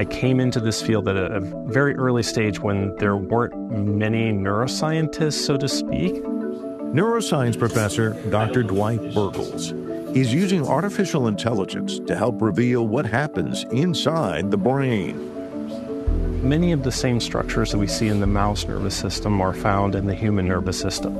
I came into this field at a very early stage when there weren't many neuroscientists, so to speak. Neuroscience professor Dr. Dwight Burgles is using artificial intelligence to help reveal what happens inside the brain. Many of the same structures that we see in the mouse nervous system are found in the human nervous system.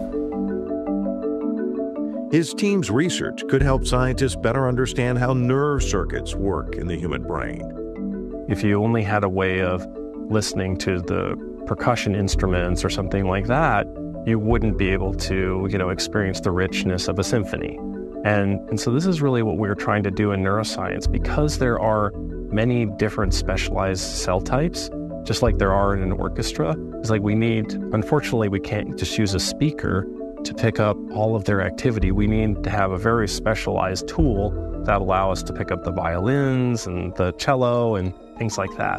His team's research could help scientists better understand how nerve circuits work in the human brain. If you only had a way of listening to the percussion instruments or something like that, you wouldn't be able to, experience the richness of a symphony. And so this is really what we're trying to do in neuroscience. Because there are many different specialized cell types, just like there are in an orchestra, it's like unfortunately, we can't just use a speaker to pick up all of their activity. We need to have a very specialized tool that allow us to pick up the violins and the cello and things like that.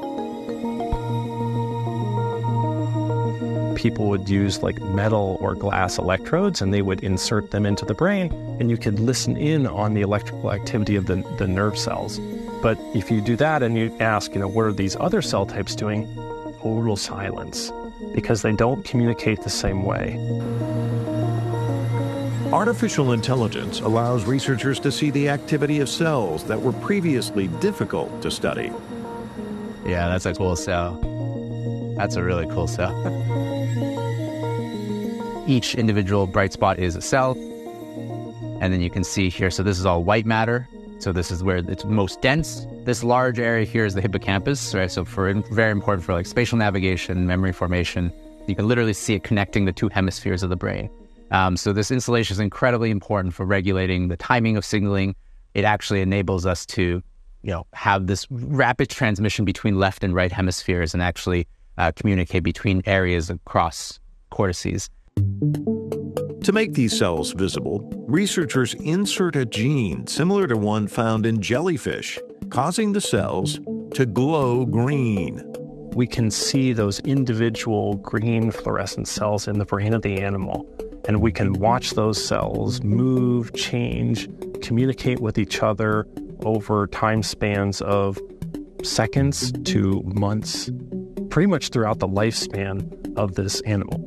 People would use like metal or glass electrodes, and they would insert them into the brain, and you could listen in on the electrical activity of the nerve cells. But if you do that and you ask, what are these other cell types doing? Total silence, because they don't communicate the same way. Artificial intelligence allows researchers to see the activity of cells that were previously difficult to study. Yeah, that's a cool cell. That's a really cool cell. Each individual bright spot is a cell. And then you can see here, so this is all white matter. So this is where it's most dense. This large area here is the hippocampus, right? So very important for like spatial navigation, memory formation. You can literally see it connecting the two hemispheres of the brain. So this insulation is incredibly important for regulating the timing of signaling. It actually enables us to, have this rapid transmission between left and right hemispheres and actually communicate between areas across cortices. To make these cells visible, researchers insert a gene similar to one found in jellyfish, causing the cells to glow green. We can see those individual green fluorescent cells in the brain of the animal, and we can watch those cells move, change, communicate with each other over time spans of seconds to months, pretty much throughout the lifespan of this animal.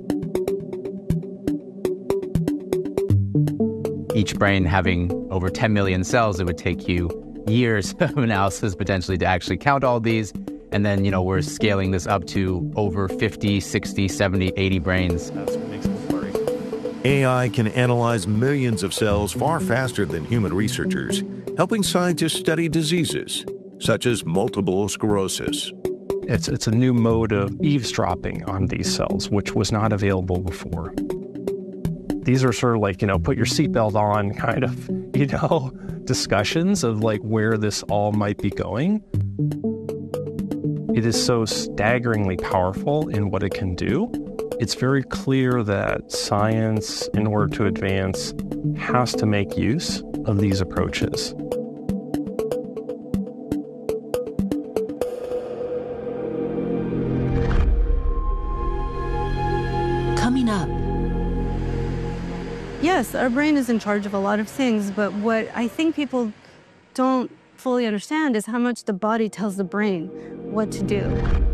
Each brain having over 10 million cells, it would take you years of analysis potentially to actually count all these. And then, we're scaling this up to over 50, 60, 70, 80 brains. That's what makes it blurry. AI can analyze millions of cells far faster than human researchers, helping scientists study diseases such as multiple sclerosis. It's a new mode of eavesdropping on these cells, which was not available before. These are sort of like, put your seatbelt on kind of, discussions of like where this all might be going. It is so staggeringly powerful in what it can do. It's very clear that science, in order to advance, has to make use of these approaches. Coming up. Yes, our brain is in charge of a lot of things, but what I think people don't fully understand is how much the body tells the brain what to do.